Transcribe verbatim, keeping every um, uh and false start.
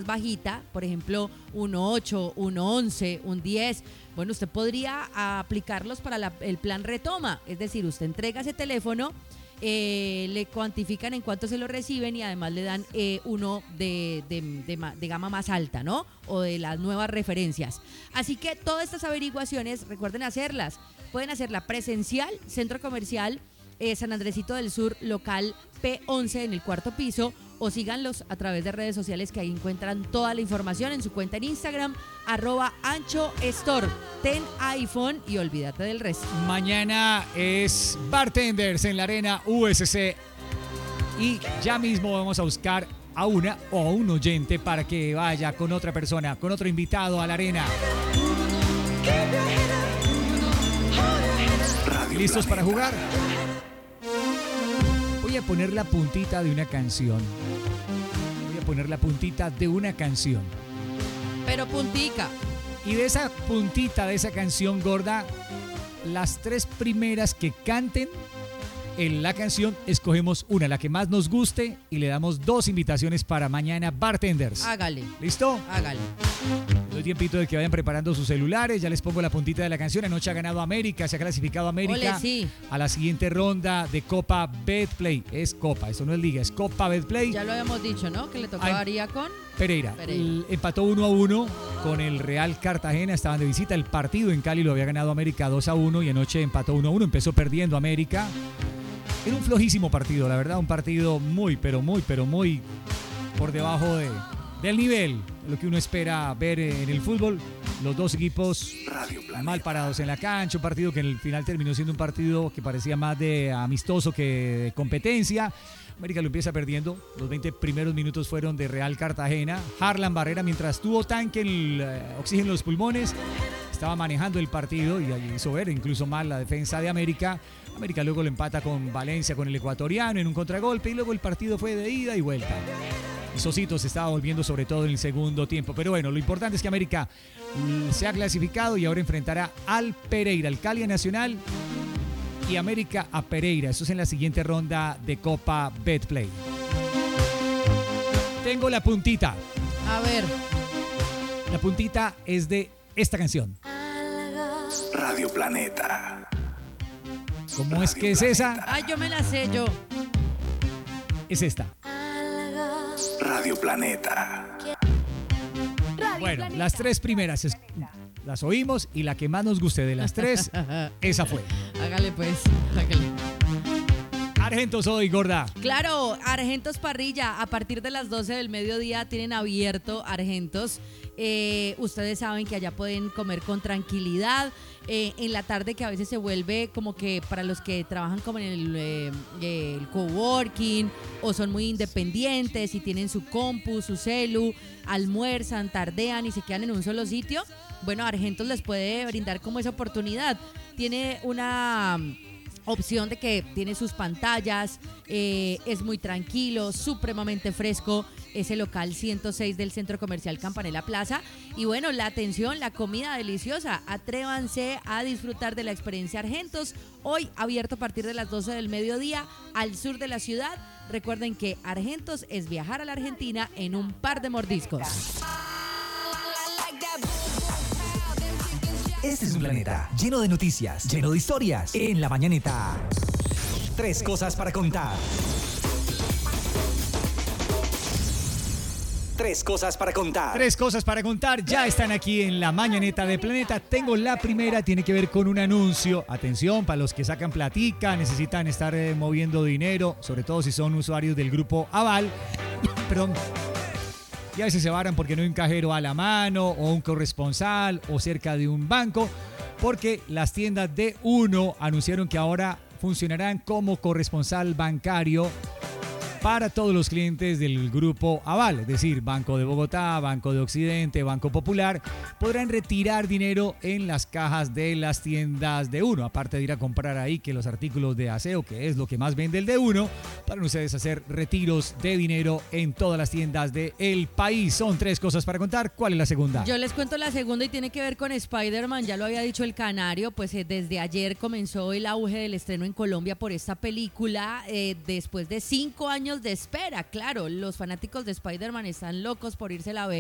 bajita, por ejemplo, uno ocho, uno once, un diez, bueno, usted podría aplicarlos para la, el plan retoma. Es decir, usted entrega ese teléfono, eh, le cuantifican en cuánto se lo reciben y además le dan eh, uno de, de, de, de gama más alta, ¿no? O de las nuevas referencias. Así que todas estas averiguaciones, recuerden hacerlas. Pueden hacerla presencial, centro comercial, eh, San Andresito del Sur, local P once en el cuarto piso, o síganlos a través de redes sociales que ahí encuentran toda la información en su cuenta en Instagram, arroba Ancho Store. Ten iPhone y olvídate del resto. Mañana es Bartenders en la Arena U S C y ya mismo vamos a buscar a una o a un oyente para que vaya con otra persona, con otro invitado a la arena. ¿Listos para jugar? Voy a poner la puntita de una canción. Voy a poner la puntita de una canción. Pero puntica. Y de esa puntita de esa canción, gorda, las tres primeras que canten en la canción, escogemos una, la que más nos guste, y le damos dos invitaciones para mañana, Bartenders. Hágale. ¿Listo? Hágale. Doy tiempito de que vayan preparando sus celulares, ya les pongo la puntita de la canción. Anoche ha ganado América, se ha clasificado América Ole, sí. a la siguiente ronda de Copa Betplay. Es Copa, eso no es Liga, es Copa Betplay. Ya lo habíamos dicho, ¿no? Que le tocaría con Pereira. Pereira. El, empató uno a uno con el Real Cartagena, estaban de visita. El partido en Cali lo había ganado América dos a uno y anoche empató uno a uno, empezó perdiendo América. Era un flojísimo partido, la verdad, un partido muy, pero muy, pero muy por debajo de, del nivel, de lo que uno espera ver en el fútbol. Los dos equipos mal parados en la cancha, un partido que en el final terminó siendo un partido que parecía más de amistoso que de competencia. América lo empieza perdiendo, los veinte primeros minutos fueron de Real Cartagena. Harlan Barrera, mientras tuvo tanque, el eh, oxígeno en los pulmones, estaba manejando el partido y hizo ver incluso mal la defensa de América. América luego lo empata con Valencia, con el ecuatoriano en un contragolpe, y luego el partido fue de ida y vuelta. Y Sosito se estaba volviendo sobre todo en el segundo tiempo. Pero bueno, lo importante es que América se ha clasificado y ahora enfrentará al Pereira, al Cali Nacional y América a Pereira. Eso es en la siguiente ronda de Copa Betplay. Tengo la puntita. A ver. La puntita es de esta canción. Radio Planeta. ¿Cómo Radio es que es Planeta. esa? Ay, yo me la sé yo. Es esta. Radio Planeta. Bueno, las tres primeras es- las oímos y la que más nos guste de las tres, esa fue. Hágale pues, hágale. Argentos hoy, gorda. Claro, Argentos Parrilla, a partir de las doce del mediodía tienen abierto Argentos. Eh, ustedes saben que allá pueden comer con tranquilidad. Eh, en la tarde, que a veces se vuelve como que para los que trabajan como en el, eh, el coworking o son muy independientes y tienen su compu, su celu, almuerzan, tardean y se quedan en un solo sitio. Bueno, Argentos les puede brindar como esa oportunidad. Tiene una opción de que tiene sus pantallas, eh, es muy tranquilo, supremamente fresco, es el local ciento seis del Centro Comercial Campanella Plaza. Y bueno, la atención, la comida deliciosa, atrévanse a disfrutar de la experiencia Argentos, hoy abierto a partir de las doce del mediodía al sur de la ciudad. Recuerden que Argentos es viajar a la Argentina en un par de mordiscos. Este es un planeta lleno de noticias, lleno de historias. En la mañanita, tres cosas para contar. Tres cosas para contar. Tres cosas para contar, ya están aquí en la mañaneta de Planeta. Tengo la primera, tiene que ver con un anuncio. Atención, para los que sacan platica, necesitan estar eh, moviendo dinero, sobre todo si son usuarios del grupo Aval. Perdón. Y a veces se varan porque no hay un cajero a la mano o un corresponsal o cerca de un banco, porque las tiendas de Uno anunciaron que ahora funcionarán como corresponsal bancario para todos los clientes del grupo Aval, es decir, Banco de Bogotá, Banco de Occidente, Banco Popular, podrán retirar dinero en las cajas de las tiendas de Uno, aparte de ir a comprar ahí que los artículos de aseo, que es lo que más vende el de Uno, para ustedes hacer retiros de dinero en todas las tiendas del país. Son tres cosas para contar. ¿Cuál es la segunda? Yo les cuento la segunda y tiene que ver con Spider-Man, ya lo había dicho el Canario, pues eh, desde ayer comenzó el auge del estreno en Colombia por esta película, eh, después de cinco años de espera. Claro, los fanáticos de Spider-Man están locos por irse a ver.